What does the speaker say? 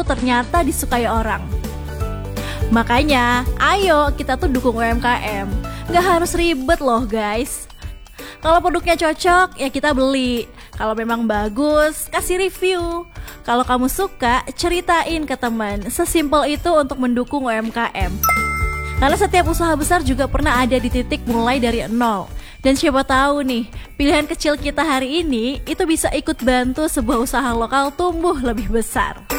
ternyata disukai orang. Makanya, ayo kita tuh dukung UMKM. Gak harus ribet loh guys. Kalau produknya cocok, ya kita beli. Kalau memang bagus, kasih review. Kalau kamu suka, ceritain ke teman. Sesimpel itu untuk mendukung UMKM. Karena setiap usaha besar juga pernah ada di titik mulai dari nol. Dan siapa tahu nih, pilihan kecil kita hari ini itu bisa ikut bantu sebuah usaha lokal tumbuh lebih besar.